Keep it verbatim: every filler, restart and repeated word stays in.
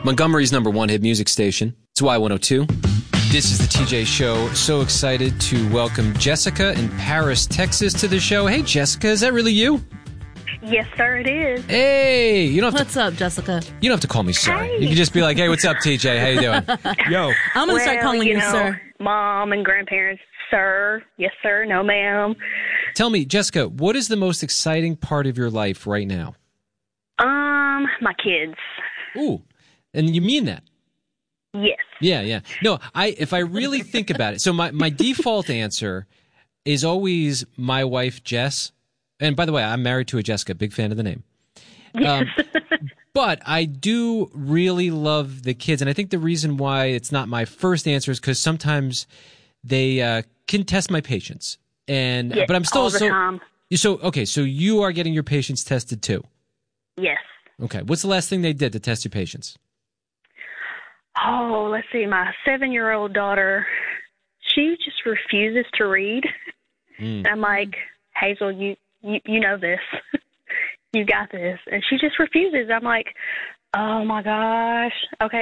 Montgomery's number one hit music station. It's Y one oh two. This is the T J Show. So excited to welcome Jessica in Paris, Texas to the show. Hey, Jessica, is that really you? Yes, sir, it is. Hey, you don't have What's to, up, Jessica? You don't have to call me sir. Hey. You can just be like, hey, what's up, T J? How you doing? Yo. I'm going to start Well, calling you, you know, sir. Mom and grandparents, sir. Yes, sir. No, ma'am. Tell me, Jessica, what is the most exciting part of your life right now? Um, my kids. Ooh, and you mean that? Yes. Yeah, yeah. No, I if I really think about it, so my, my default answer is always my wife, Jess. And by the way, I'm married to a Jessica, big fan of the name. Yes. Um, but I do really love the kids. And I think the reason why it's not my first answer is because sometimes they uh, can test my patience. And Yes, but I'm still all the so time. so okay. So you are getting your patience tested too. Yes. Okay. What's the last thing they did to test your patience? Oh, let's see. My seven-year-old daughter, she just refuses to read. Mm. And I'm like, Hazel, you, you, you know this. You got this. And she just refuses. I'm like, oh, my gosh. Okay.